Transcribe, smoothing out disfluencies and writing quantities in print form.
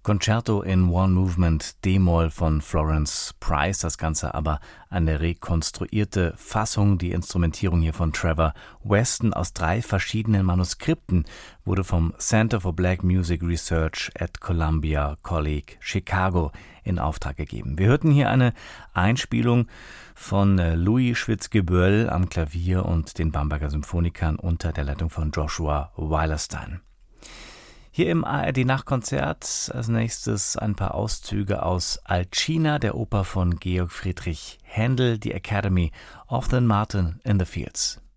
Concerto in One Movement D-Moll von Florence Price, das Ganze aber eine rekonstruierte Fassung. Die Instrumentierung hier von Trevor Weston aus 3 verschiedenen Manuskripten wurde vom Center for Black Music Research at Columbia College Chicago in Auftrag gegeben. Wir hörten hier eine Einspielung von Louis Schwitzgeböll am Klavier und den Bamberger Symphonikern unter der Leitung von Joshua Weilerstein. Hier im ARD-Nachtkonzert als nächstes ein paar Auszüge aus Alcina, der Oper von Georg Friedrich Händel, die Academy of the Martin in the Fields.